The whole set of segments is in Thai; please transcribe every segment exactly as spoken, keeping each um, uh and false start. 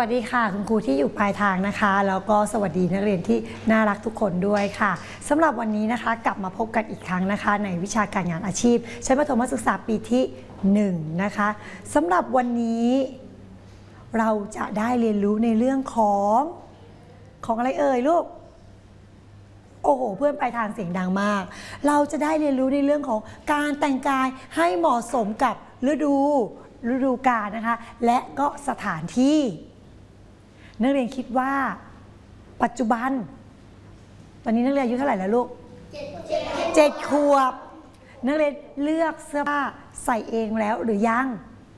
วัสดีค่ะคุณครูที่อยู่ปลายทางนะคะแล้วก็สวัสดีนักเรียนที่น่ารักทุกคนด้วยค่ะสำหรับวันนี้นะคะกลับมาพบกันอีกครั้งนะคะในวิชาการงานอาชีพชั้นประถมศึกษาปีที่หนึ่งนะคะสำหรับวันนี้เราจะได้เรียนรู้ในเรื่องของของอะไรเอ่ยลูกโอ้โหเพื่อนปลายทางเสียงดังมากเราจะได้เรียนรู้ในเรื่องของการแต่งกายให้เหมาะสมกับฤดูฤดูกาลนะคะและก็สถานที่นักเรียนคิดว่าปัจจุบันตอนนี้นักเรียนอายุเท่าไหร่แล้วลูกเจ็ดขวบนักเรียนเลือกเสื้อผ้าใส่เองแล้วหรือยัง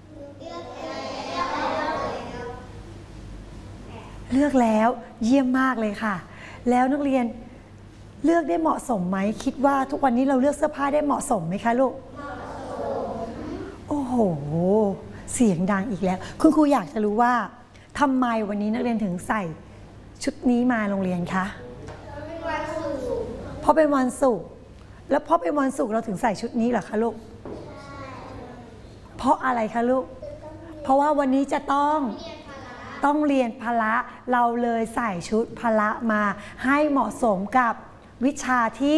เลือกแล้วเยี่ยมมากเลยค่ะแล้วนักเรียนเลือกได้เหมาะสมไหมคิดว่าทุกวันนี้เราเลือกเสื้อผ้าได้เหมาะสมไหมคะลูกโอ้โหเสียงดังอีกแล้วคุณครูอยากจะรู้ว่าทำไมวันนี้นักเรียนถึงใส่ชุดนี้มาโรงเรียนคะเพราะเป็นวันศุกร์แล้วเพราะเป็นวันศุกร์เราถึงใส่ชุดนี้เหรอคะลูกเพราะอะไรคะลูกเพราะว่าวันนี้จะต้องต้องเรียนพละเราเลยใส่ชุดพละมาให้เหมาะสมกับวิชาที่